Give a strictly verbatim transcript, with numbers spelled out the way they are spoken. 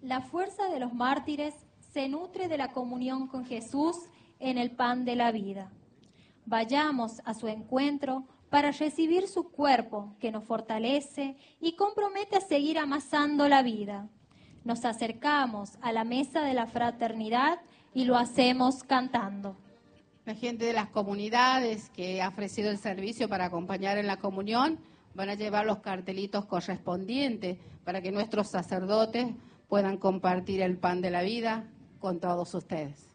La fuerza de los mártires se nutre de la comunión con Jesús en el pan de la vida. Vayamos a su encuentro para recibir su cuerpo que nos fortalece y compromete a seguir amasando la vida. Nos acercamos a la mesa de la fraternidad y lo hacemos cantando. La gente de las comunidades que ha ofrecido el servicio para acompañar en la comunión van a llevar los cartelitos correspondientes para que nuestros sacerdotes puedan compartir el pan de la vida con todos ustedes.